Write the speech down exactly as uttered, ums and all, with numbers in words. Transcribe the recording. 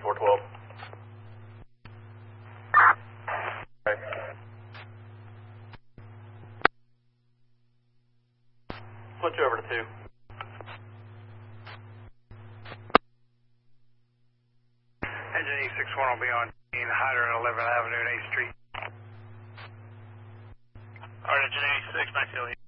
four twelve. Okay. Switch over to two. Engine E six one will be on in Hyder and eleventh Avenue and eighth Street. Alright, Engine eighty-six, back to you.